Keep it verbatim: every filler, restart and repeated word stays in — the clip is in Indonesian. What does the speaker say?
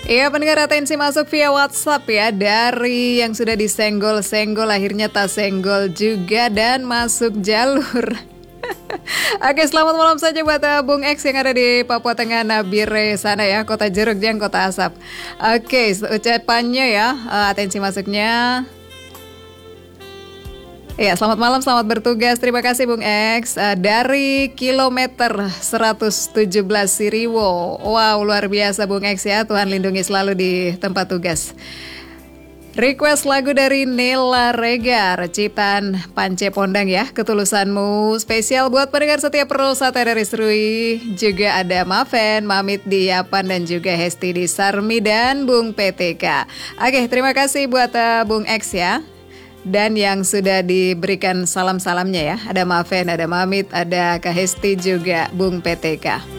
Iya, pendengar atensi masuk via WhatsApp ya. Dari yang sudah disenggol-senggol akhirnya tak senggol juga dan masuk jalur. Oke, selamat malam saja buat uh, Bung X yang ada di Papua Tengah Nabire sana ya, Kota Jeruk Jang, Kota Asap. Oke, ucapannya ya, uh, atensi masuknya. Ya, selamat malam, selamat bertugas. Terima kasih Bung X. Uh, dari kilometer seratus tujuh belas Siriwo. Wow, luar biasa Bung X ya. Tuhan lindungi selalu di tempat tugas. Request lagu dari Nela Regar, ciptaan Pance Pondang ya, Ketulusanmu. Spesial buat pendengar setiap Rosata dari Serui. Juga ada Maven, Mamit di Yapan, dan juga Hesti di Sarmi dan Bung P T K. Oke, terima kasih buat uh, Bung X ya. Dan yang sudah diberikan salam-salamnya ya. Ada Maven, ada Mamit, ada Kak Hesti, juga Bung P T K.